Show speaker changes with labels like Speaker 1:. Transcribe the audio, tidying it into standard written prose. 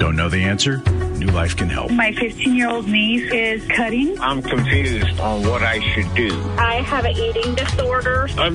Speaker 1: Don't know the answer? New Life can help.
Speaker 2: My 15-year-old niece is cutting.
Speaker 3: I'm confused on what I should do.
Speaker 4: I have an eating disorder.
Speaker 3: I'm